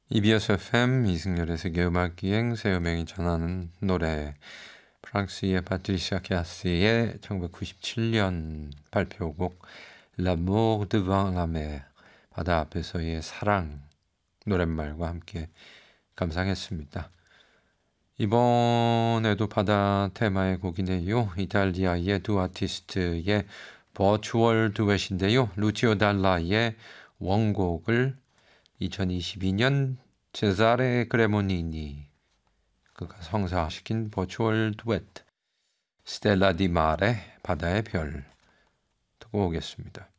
EBS FM 이승열의 세계음악기행 새음행이 전하는 노래 프랑스의 파트리시아 캐시의 1997년 발표곡 L'amour devant la mer 바다 앞에서의 사랑 노랫말과 함께 감상했습니다. 이번에도 바다 테마의 곡이네요. 이탈리아의 두 아티스트의 버추얼 듀엣인데요. 루치오 달라의 원곡을 2022년 제자레 그레모니니 그가 성사시킨 버추얼 듀엣 스텔라 디 마레 바다의 별 듣고 오겠습니다.